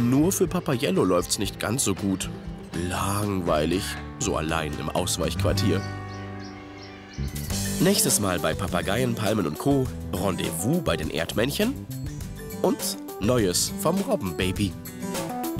Nur für Papageno läuft's nicht ganz so gut. Langweilig, so allein im Ausweichquartier. Nächstes Mal bei Papageien, Palmen und Co. Rendezvous bei den Erdmännchen und Neues vom Robbenbaby.